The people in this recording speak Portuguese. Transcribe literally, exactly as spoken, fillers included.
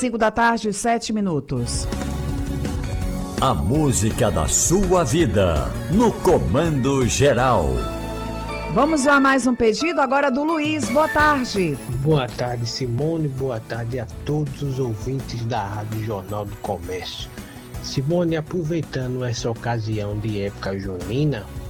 cinco da tarde, sete minutos. A música da sua vida, no Comando Geral. Vamos lá, mais um pedido agora do Luiz. Boa tarde. Boa tarde, Simone. Boa tarde a todos os ouvintes da Rádio Jornal do Comércio. Simone, aproveitando essa ocasião de época junina,